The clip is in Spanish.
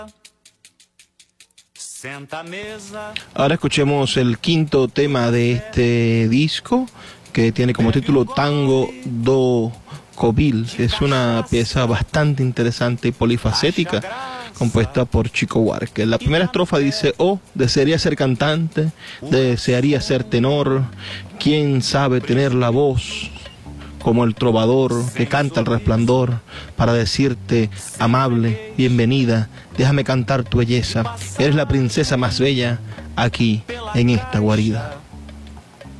Ahora escuchemos el quinto tema de este disco, que tiene como título Tango do Covil. Es una pieza bastante interesante y polifacética, compuesta por Chico Buarque. La primera estrofa dice: oh, desearía ser cantante, desearía ser tenor, quién sabe tener la voz como el trovador que canta el resplandor, para decirte, amable, bienvenida, déjame cantar tu belleza, eres la princesa más bella aquí en esta guarida.